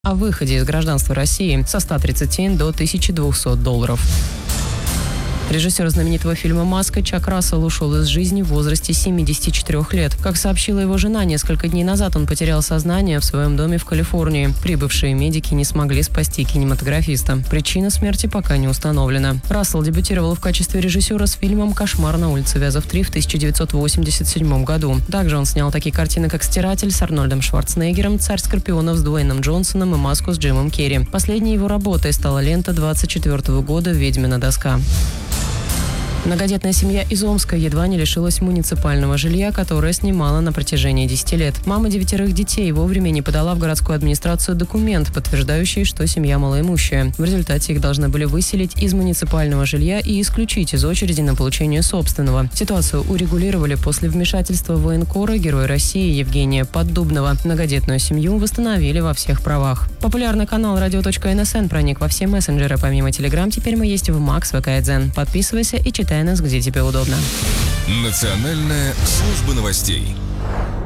о выходе из гражданства России со $130 до $1200. Режиссер знаменитого фильма «Маска» Чак Рассел ушел из жизни в возрасте 74 лет. Как сообщила его жена, несколько дней назад он потерял сознание в своем доме в Калифорнии. Прибывшие медики не смогли спасти кинематографиста. Причина смерти пока не установлена. Рассел дебютировал в качестве режиссера с фильмом «Кошмар на улице Вязов 3» в 1987 году. Также он снял такие картины, как «Стиратель» с Арнольдом Шварценеггером, «Царь скорпионов» с Дуэйном Джонсоном и «Маску» с Джимом Керри. Последней его работой стала лента 24 года «Ведьмина доска». Многодетная семья из Омска едва не лишилась муниципального жилья, которое снимала на протяжении 10 лет. Мама 9 детей вовремя не подала в городскую администрацию документ, подтверждающий, что семья малоимущая. В результате их должны были выселить из муниципального жилья и исключить из очереди на получение собственного. Ситуацию урегулировали после вмешательства военкора Героя России Евгения Поддубного. Многодетную семью восстановили во всех правах. Популярный канал radio.nsn проник во все мессенджеры. Помимо Telegram, теперь мы есть в Макс, ВК и Дзен. Подписывайся и читай нас, где тебе удобно. Национальная служба новостей.